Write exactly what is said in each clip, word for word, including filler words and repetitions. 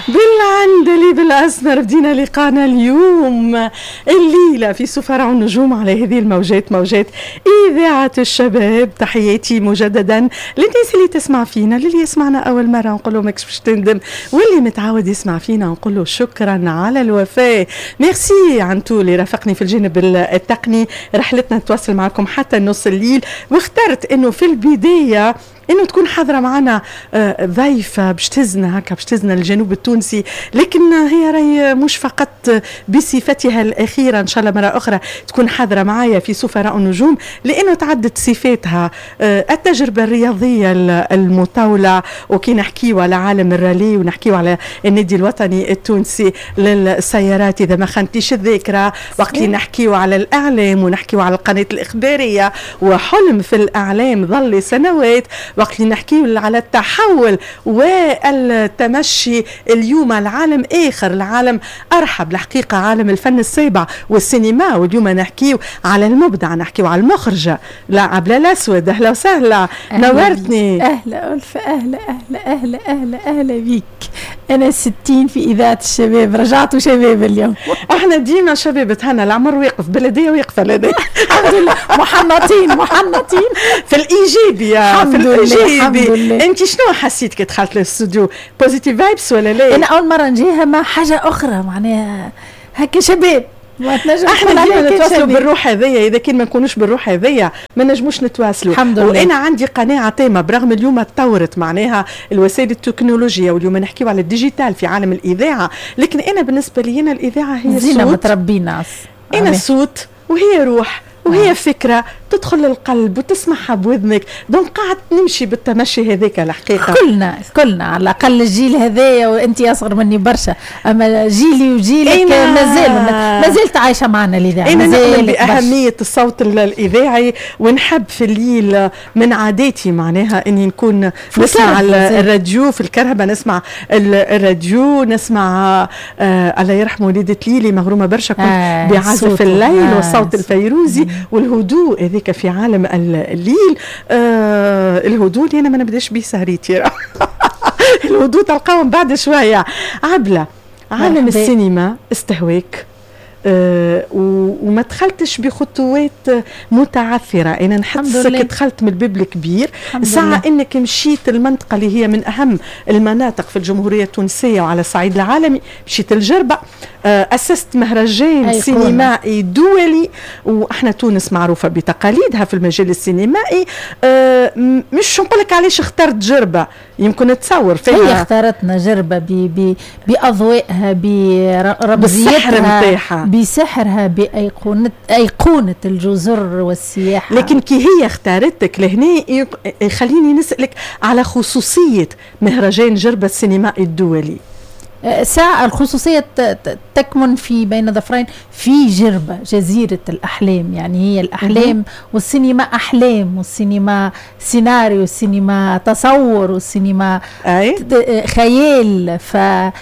بالعندلي بالأسمر بدينا لقانا اليوم الليلة في سفراء النجوم على هذه الموجات، موجات إذاعة الشباب. تحياتي مجددا للناس اللي تسمع فينا، للي يسمعنا أول مرة نقول له ماكش باش تندم، واللي متعود يسمع فينا نقول له شكرا على الوفاء. ميرسي عنتو اللي رافقني في الجانب التقني. رحلتنا تواصل معكم حتى نص الليل، واخترت انه في البداية انه تكون حاضره معنا ضيفه باش تزنا هكا باش تزنا الجنوب التونسي، لكن هي راهي مش فقط بصفتها الاخيره، ان شاء الله مره اخرى تكون حاضره معايا في سفراء النجوم، لانه تعدت صفاتها التجربه الرياضيه المطوله، وكي نحكيو على عالم الرالي ونحكيو على النادي الوطني التونسي للسيارات اذا ما خانتنيش الذاكره، وقت اللي نحكيو على الاعلام ونحكيو على القناه الاخباريه وحلم في الاعلام ظل سنوات، وقت اللي نحكي على التحول والتمشي اليوم العالم آخر، العالم أرحب الحقيقة، عالم الفن السابع والسينما. واليوم نحكي على المبدع، نحكي على المخرجة لا عبلة الأسود. أهلا وسهلا، نورتني. أهلا ألف، أهلا أهلا أهلا أهلا أهلا بيك. أنا ستين في إذاعة الشباب، رجعت شباب اليوم. احنا ديما شباب، هنا العمر واقف، بلدية واقفة لدي. الحمد لله، محنطين محنطين في الإيجابي في الإيجابي. أنت شنو حسيت كي دخلت للاستوديو؟ بوزيتيف فايبس ولا لا؟ أنا أول مرة نجيها مع حاجة أخرى، معناها هكا شباب. احنا ديما نتواصلوا بالروح هذيا، اذا كان ما نكونوش بالروح هذيا ما نجموش نتواصلوا. الحمد لله. وانا عندي قناعه تامه برغم اليوم تطورت معناها الوسائل التكنولوجيه، واليوم نحكيو على الديجيتال في عالم الاذاعه، لكن انا بالنسبه لي انا الاذاعه هي زينة الصوت، متربينا انا الصوت وهي روح وهي آه. فكرة تدخل للقلب وتسمعها بوذنك. دونك قاعد نمشي بالتمشي هذيك الحقيقة. كلنا كلنا على الأقل الجيل هذايا، وأنت أصغر مني برشا، أما جيلي وجيلك مازال ما زلت عايشة معنا الإذاعة. أنا نؤمن بأهمية الصوت الإذاعي، ونحب في الليل من عاداتي معناها أني نكون نسمع الراديو في الكرهبة، نسمع الراديو، نسمع آه الله يرحمه وليدة ليلي مغرومة برشا، كنت آه بعزف الليل آه والصوت الفيروزي والهدوء هذيك في عالم الليل. آه الهدوء اللي انا ما نبداش بيه سهريتي. الهدوء تلقاهم بعد شويه. عبلة، عالم السينما استهواك أه وما دخلتش بخطوات متعثرة. أنا نحسك دخلت من الباب الكبير، ساعة أنك مشيت المنطقة اللي هي من أهم المناطق في الجمهورية التونسية وعلى الصعيد العالمي، مشيت الجربة، أه أسست مهرجان سينمائي دولي، وإحنا تونس معروفة بتقاليدها في المجال السينمائي. أه مش نقولك علاش اخترت جربة، يمكن تصور فيها هي اختارتنا جربة بأضوائها برمزيتها بسحرها بأيقونة أيقونة الجزر والسياحة. لكن كي هي اختارتك لهنا خليني نسألك على خصوصية مهرجان جربة السينمائي الدولي. ساعة الخصوصية تكمن في بين ظفرين في جربة، جزيرة الأحلام. يعني هي الأحلام والسينما أحلام، والسينما سيناريو، والسينما تصور، والسينما خيال. ف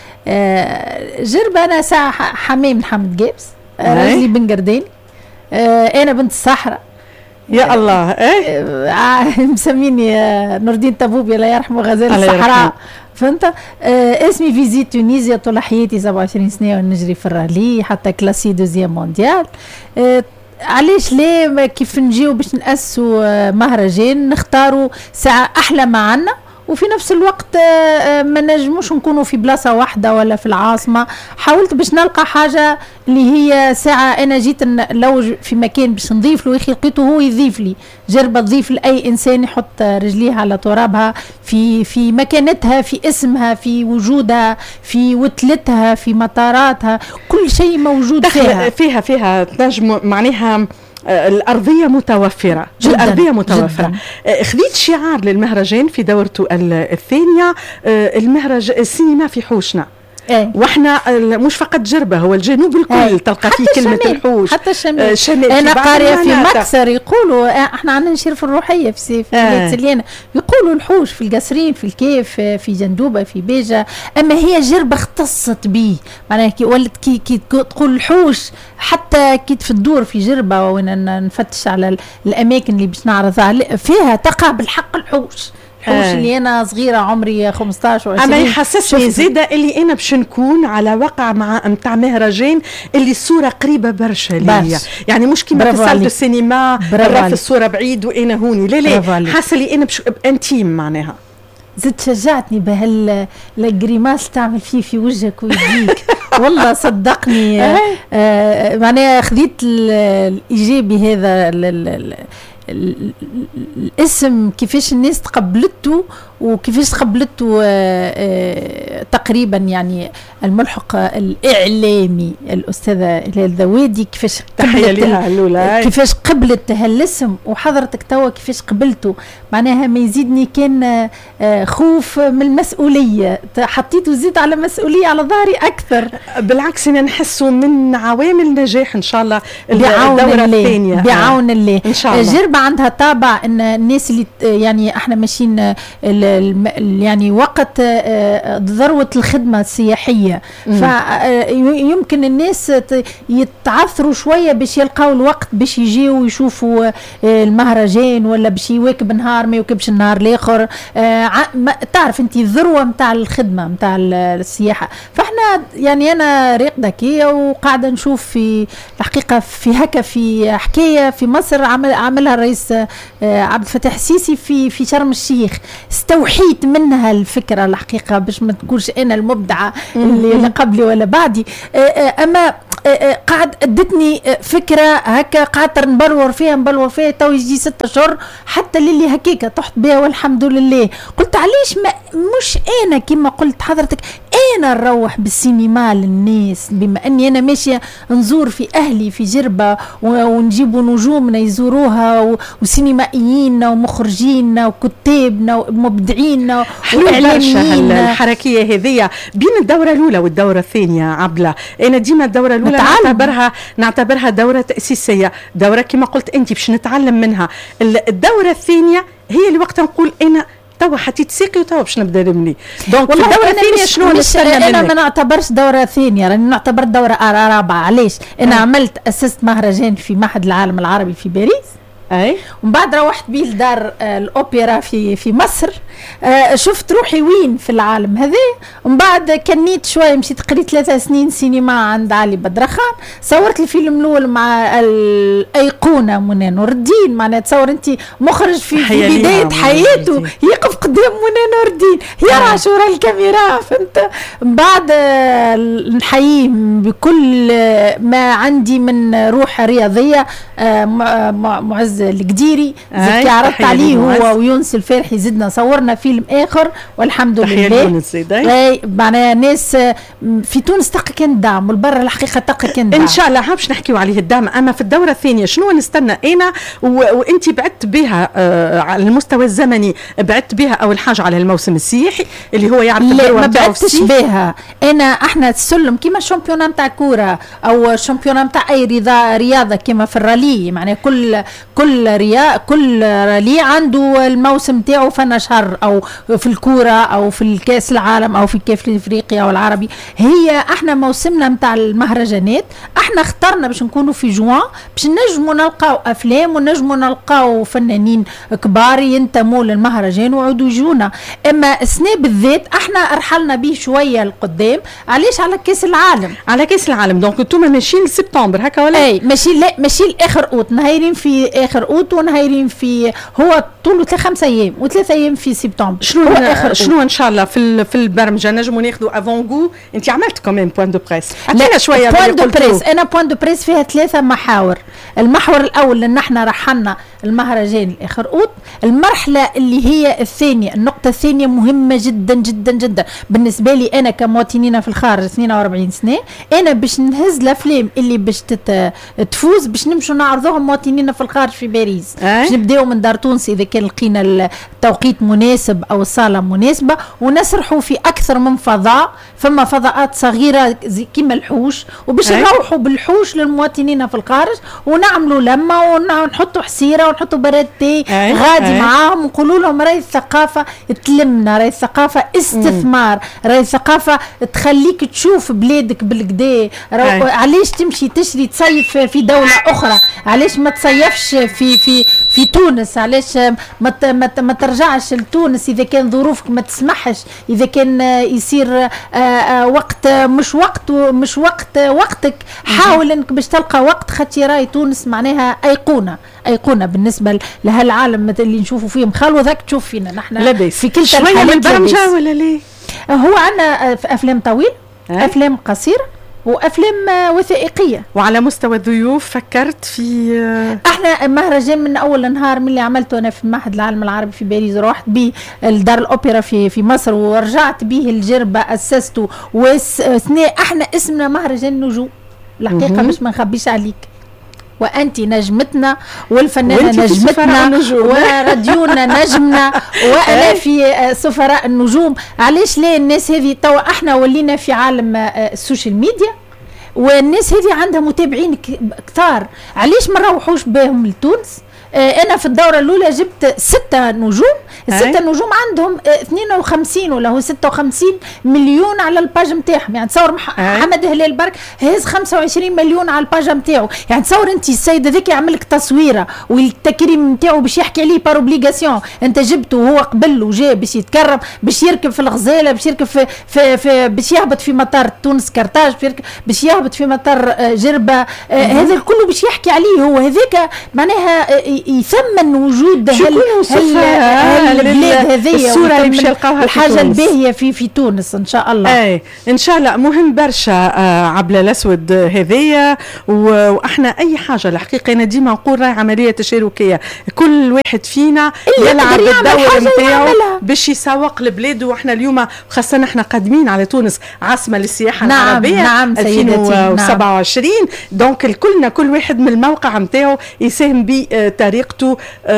جربة أنا ساعة حمام حمد جابس، رجلي بن قردين، أنا بنت الصحراء يا الله. ايه مسميني نور الدين طبوبي الله يرحمه، غزال الصحراء. فهمت؟ آه اسمي فيزيت تونيزيا، طول حياتي سبعة وعشرين سنة ونجري في الرالي حتى كلاسي دوزيام مونديال. آه علاش ليه كيف نجيو باش نأسسوا آه مهرجان نختاروا ساعة أحلى ما عنا، وفي نفس الوقت ما نجموش نكونوا في بلاصة واحدة ولا في العاصمة. حاولت باش نلقى حاجة اللي هي ساعة أنا جيت لو في مكان باش نضيف له، يخي لقيته هو يضيف لي جربة، تضيف لأي إنسان يحط رجليها على ترابها في في مكانتها، في اسمها، في وجودها، في وتلتها، في مطاراتها، كل شيء موجود فيها فيها فيها تنجم معناها الأرضية متوفرة، جداً الأرضية متوفرة جداً. خذيت شعار للمهرجان في دورته الثانية، المهرج السينما في حوشنا. ايه. واحنا مش فقط جربة، هو الجنوب الكل ايه. تلقى فيه كلمة الشمال. الحوش حتى الشمال. آه شمال. انا قارئة في مكسر يقولوا احنا عندنا نشير في الروحية في سيف آه. سليانة يقولوا الحوش في القصرين، في الكيف، في جندوبة، في بيجة. اما هي جربة اختصت به، معناها كي ولد كي, كي تقول الحوش، حتى كي في الدور في جربة وين نفتش على الاماكن اللي باش نعرضها فيها تقع بالحق الحوش. الحوش اللي انا صغيره عمري خمسطاش و20 اما يحسسني زاده اللي انا باش نكون على وقع مع نتاع مهرجان اللي الصوره قريبه برشا ليا، يعني مش كيما في سالة السينما في الصوره بعيد وانا هوني، لا لا حاسه لي انا باش انتيم معناها. زدت شجعتني بهال الجريماس تعمل فيه في وجهك ويديك والله صدقني. آه معناها خذيت الايجابي هذا الاسم كيفاش الناس تقبلته وكيفاش تقبلته آه آه تقريبا، يعني الملحق الإعلامي الأستاذة هلال ذوادي كيفاش قبلت كيفاش قبلت هالاسم، وحضرتك توا كيفاش قبلته، معناها ما يزيدني كان آه خوف من المسؤولية، حطيته زيد على مسؤولية على ظهري أكثر. بالعكس أنا نحسه من عوامل النجاح إن شاء الله بعون الدورة الله الثانية بعون الله إن شاء الله. جربة عندها طابع أن الناس اللي يعني احنا ماشيين يعني وقت ذروة الخدمة السياحية، فيمكن الناس يتعثروا شوية باش يلقاو الوقت باش يجيوا يشوفوا المهرجان، ولا باش يواكب نهار ما يواكبش النهار الاخر. تعرف انت الذروة متاع الخدمة متاع السياحة، فاحنا يعني انا راقدة كيا وقاعدة نشوف في الحقيقة في هكا في حكاية في مصر عمل عملها الرئيس عبد الفتاح السيسي في في شرم الشيخ، استوحيت منها الفكرة الحقيقة باش ما تكونش انا المبدعة اللي قبلي ولا بعدي، اما قاعد ادتني فكرة هكا قعدت نبلور فيها نبلور فيها تو يجي ستة اشهر حتى للي هكيكا تحت بها والحمد لله. قلت علاش ما مش انا كما قلت حضرتك انا نروح بالسينما للناس، بما اني انا ماشيه نزور في اهلي في جربه ونجيبوا نجومنا يزوروها وسينمائيين ومخرجين وكتابنا ومبدعين واعلاميين. الحركيه هذه بين الدوره الاولى والدوره الثانيه عبله، انا ديما الدوره الاولى نعتبرها نعتبرها دوره تاسيسيه، دوره كما قلت انت باش نتعلم منها. الدوره الثانيه هي اللي وقت نقول انا توا حطيت ساقي وتوا باش نبدا نبني. دونك الدوره الثانيه شنو نستنى منك؟ انا ما نعتبرش دوره ثانيه، راني نعتبر دوره رابعه. علاش؟ انا أه. عملت اسست مهرجان في معهد العالم العربي في باريس، اي ومن بعد روحت بيه لدار الاوبرا في في مصر. آه شفت روحي وين في العالم هذا، ومن بعد كنيت شويه مشيت قريت ثلاثة سنين سينما عند علي بدرخان، صورت الفيلم الاول مع الايقونه منى نور الدين. معناها تصور انت مخرج في, في بدايه حياته يقف قدام منى نور الدين يرى شورى الكاميرا، فهمت؟ من بعد آه نحييه بكل ما عندي من روح رياضيه. آه معز القديري زدت عرضت عليه هو ويونس الفارحي، زدنا صورنا فيلم اخر والحمد لله. اي معناها ناس في تونس تلقى كان دعم والبرا الحقيقه تلقى كان دعم. ان شاء الله باش نحكيو عليه الدعم. اما في الدوره الثانيه شنو نستنى انا وانت بعدت بها آه على المستوى الزمني، بعدت بها اول حاجه على الموسم السياحي اللي هو يعرف الذروه نتاعو. ما بعدتش بها انا، احنا السلم كيما الشامبيون نتاع كوره او الشامبيون نتاع اي رياضه رياضه كيما في الرالي، معناها كل كل رياء كل رالي عنده الموسم تاعو فانا شهر، او في الكوره او في الكاس العالم او في كاس افريقيا او العربي. هي احنا موسمنا نتاع المهرجانات احنا اخترنا باش نكونوا في جوان باش نجموا نلقاو افلام ونجموا نلقاو فنانين كبار ينتموا للمهرجان ويعودوا يجونا. اما السنه بالذات احنا رحلنا به شويه لقدام. علاش؟ على كاس العالم على كاس العالم. دونك انتم ماشيين لسبتمبر هكا ولا اي ماشي لا ماشي لاخر اوت، نهايرين في اخر اوت ونهايرين في هو طوله خمسة ايام وثلاثة ايام في سبتمبر. شنو آخر شنو ان شاء الله في في البرمجه نجموا ناخذوا افونغو؟ انت عملت كمان بوان دو بريس، عطينا شويه بوان دو بريس. انا بوان دو بريس فيها ثلاثه محاور. المحور الاول ان احنا رحلنا المهرجان لاخر اوت. المرحله اللي هي الثانيه، النقطه الثانيه مهمه جدا جدا جدا بالنسبه لي انا كمواطنين في الخارج اثنين وأربعين سنه. انا باش نهز الافلام اللي باش تفوز باش نمشوا نعرضوهم مواطنين في الخارج في باريس. باش نبداو من دار تونس اذا كان لقينا التوقيت مناسب او الصاله مناسبه، ونسرحوا في اكثر من فضاء. فما فضاءات صغيره كيما الحوش، وباش نروحوا بالحوش للمواطنين في الخارج ونعملوا لما ونحطوا حسيره ونحطوا براتي غادي معاهم ونقولوا لهم راهي الثقافه تلمنا، راهي الثقافه استثمار، راهي الثقافه تخليك تشوف بلادك بالكدا. علاش تمشي تشري تصيف في دوله اخرى؟ علاش ما تصيفش في في في تونس، علاش ما ما ترجعش لتونس اذا كان ظروفك ما تسمحش، اذا كان يصير وقت مش وقت مش وقت وقتك، حاول انك باش تلقى وقت، خاطر راي تونس معناها ايقونه ايقونه بالنسبه لهالعالم اللي نشوفوا فيه مخال، وذاك تشوف فينا نحن في كل شويه من البرمجه ولا ليه؟ هو عندنا افلام طويل، افلام قصيره، وافلام وثائقيه. وعلى مستوى الضيوف فكرت في احنا مهرجان من اول نهار من اللي عملته انا في معهد العالم العربي في باريس، رحت به الدار الاوبرا في في مصر، ورجعت به الجربه اسسته، واثناء احنا اسمنا مهرجان نجوم الحقيقه باش ما نخبيش عليك، وانت نجمتنا والفنانه نجمتنا وراديونا نجمنا وانا في سفراء النجوم. علاش ليه الناس هذه توا احنا ولينا في عالم السوشيال ميديا، والناس هذه عندها متابعين كثار، علاش ما نروحوش بهم لتونس؟ انا في الدوره الاولى جبت ستة نجوم، الستة نجوم عندهم اثنين وخمسين ولا هو ستة وخمسين مليون على الباج نتاعهم، يعني تصور محمد هلال برك هز خمسة وعشرين مليون على الباج نتاعو، يعني تصور انت السيد هذاك يعمل لك تصويره والتكريم نتاعو باش يحكي عليه بار اوبليغاسيون، انت جبته وهو قبل وجاء باش يتكرم، باش يركب في الغزاله، باش يركب في, في, في باش يهبط في مطار تونس كرتاج، باش يهبط في مطار جربه، هذا الكل باش يحكي عليه، هو هذاك معناها يثمن وجود البلاد هذه، الصوره اللي مش يلقاوها الحاجه الباهيه في في تونس ان شاء الله. اي ان شاء الله. مهم برشا آه عبله الاسود هذيا، واحنا اي حاجه الحقيقه انا ديما نقول راهي عمليه تشاركيه، كل واحد فينا يلعب الدور نتاعو باش يسوق لبلاده، واحنا اليوم خاصه احنا قادمين على تونس عاصمه للسياحه نعم العربيه نعم ألفين وسبعة وعشرين، نعم. دونك الكلنا كل واحد من الموقع نتاعو يساهم ب طريقته.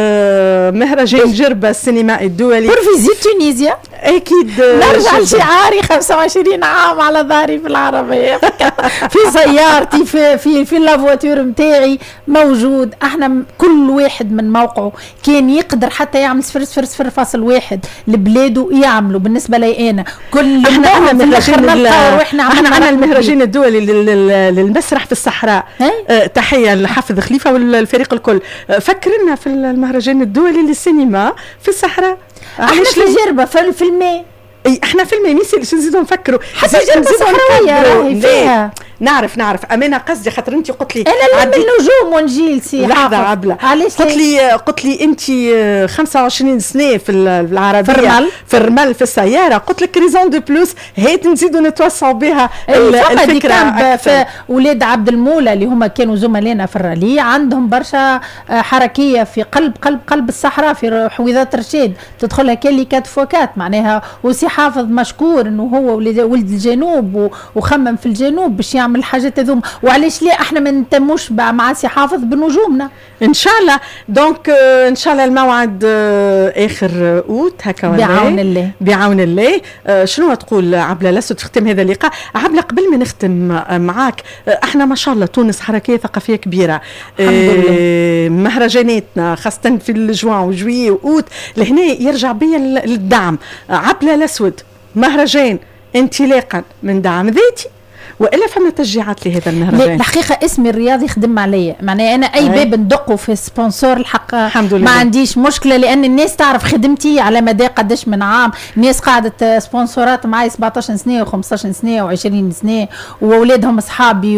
آه مهرجان جربه السينمائي الدولي بور فيزيت تونيزيا، اكيد نرجع لشعاري خمسة وعشرين عام على ظهري في العربيه في سيارتي في في في لافواتور نتاعي موجود. احنا كل واحد من موقعه كان يقدر حتى يعمل صفر صفر صفر فاصل واحد لبلاده يعمله. بالنسبه لي انا كل احنا عندنا مهرجان احنا عندنا المهرجان الدولي للمسرح في الصحراء. اه تحيه لحافظ خليفه والفريق الكل. فكرنا في المهرجان الدولي للسينما في الصحراء. احنا في جربه في الماء، اي احنا في الماء شو نزيدوا نفكروا حتى جربه صحراويه راهي فيها. نعرف نعرف امانه قصدي خاطر انت قلت لي انا من النجوم ونجي لسي لحظه عبله، قلت لي قلت لي انت خمسة وعشرين سنه في العربيه في الرمل في الرمل في السياره، قلت لك ريزون دو بلوس هيت نزيدوا نتوسعوا بها الفكره. في ولاد عبد المولى اللي هما كانوا زملائنا في الرالي عندهم برشا حركيه في قلب قلب قلب الصحراء في حويضات رشيد، تدخلها كلي كات فوكات معناها. وسي حافظ مشكور انه هو ولد الجنوب وخمم في الجنوب باش يعمل الحاجات هذوما. وعلاش ليه احنا ما نتموش مع سي حافظ بنجومنا ان شاء الله. دونك آه ان شاء الله الموعد آه اخر اوت هكا بعون الله بعون الله. آه شنو تقول عبله الاسود في ختام هذا اللقاء؟ عبله قبل ما نختم آه معاك، آه احنا ما شاء الله تونس حركيه ثقافيه كبيره، الحمد لله. آه مهرجاناتنا خاصه في الجوان وجوي واوت لهنا يرجع بيا للدعم. آه عبله الاسود مهرجان انطلاقا من دعم ذاتي والا فما تشجيعات لهذا المهرجان؟ الحقيقه اسمي الرياضي يخدم عليا، معناها انا اي باب ندقه في سبونسور الحق الحمد لله ما عنديش مشكله، لان الناس تعرف خدمتي على مدى قداش من عام. الناس قاعده سبونسورات معي سبعطاش سنه وخمسطاش سنه وعشرين سنه، واولادهم اصحابي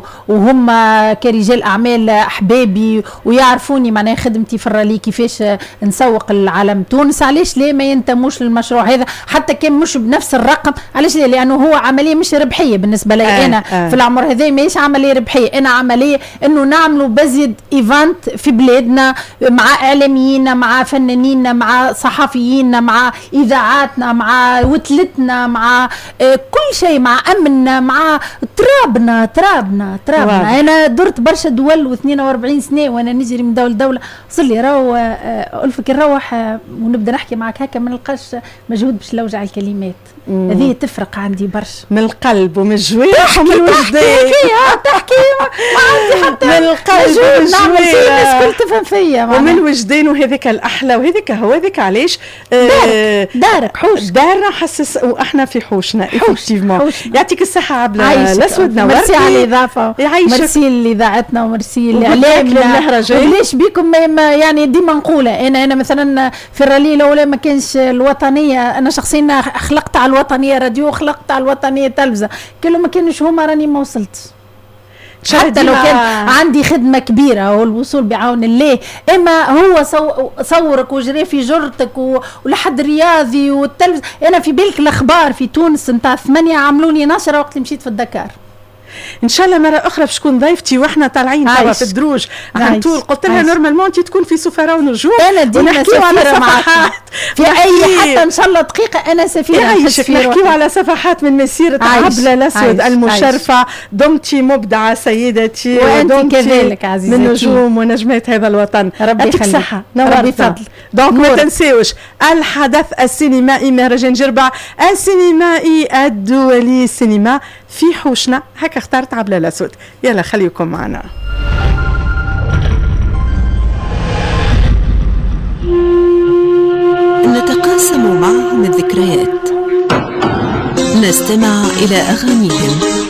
وهم كرجال اعمال احبابي ويعرفوني معناها خدمتي في الرالي كيفاش نسوق العالم تونس. علاش ليه ما ينتموش للمشروع هذا حتى كان مش بنفس الرقم؟ علاش ليه؟ لانه هو عمليه مش ربحيه بالنسبه لي. أنا آه. في العمر هذا ماهيش عمليه ربحيه، انا عمليه انه نعملوا بزيد ايفنت في بلادنا مع اعلاميين مع فنانين مع صحفيين مع اذاعاتنا مع وتلتنا مع آه كل شيء مع امننا مع ترابنا ترابنا ترابنا واو. انا درت برشا دول واثنين وأربعين سنه وانا نجري من دوله لدوله. صلي لي راهو آه الفك نروح آه ونبدا نحكي معك هكا ما نلقاش مجهود باش نلوج على الكلمات. هذه تفرق عندي برشا من القلب ومن الجوارح ومن الوجدان. تحكي ما عندي حتى من القلب ومن الجوارح الكل تفهم فيا ومن الوجدان. وهذاك الاحلى وهذاك هو هذاك علاش دارك دارك حوش دارنا حسس واحنا في حوشنا. حوش يعطيك الصحه عبله. الاسود نورتي. ميرسي على الاضافه، يعيشك. ميرسي لاذاعتنا وميرسي لاعلامنا. ليش بيكم يعني ديما نقولها انا انا مثلا في الرالي الاولى ما كانش الوطنيه، انا شخصيا خلقت على الوطنيه راديو، خلقت على الوطنيه تلفزه، كله ما كانش هما راني ما وصلت. حتى لو كان عندي خدمة كبيرة والوصول بعون الله، إما هو صورك وجري في جرتك ولحد رياضي والتلفز. أنا في بالك الأخبار في تونس نتاع ثمانية عملوني نشرة وقت مشيت في الدكار. ان شاء الله مره اخرى بشكون ضيفتي واحنا طالعين توا في الدروج عن طول. قلت لها نورمالمون انت تكون في سفراء ونجوم، انا ديما نحكيو على صفحات في اي حتى ان شاء الله دقيقه انا سفيره. نحكيو على صفحات من مسيره عبلة الاسود المشرفه. دمتي مبدعه سيدتي، وانت كذلك عزيزتي، من نجوم ونجمات هذا الوطن. ربي يخليك، صحه، ربي فضل. دونك ما تنسيوش الحدث السينمائي مهرجان جربع السينمائي الدولي السينما في حوشنا. هكا اخترت عبلة الأسود. يلا خليكم معنا. نتقاسم معهم الذكريات، نستمع إلى أغانيهم،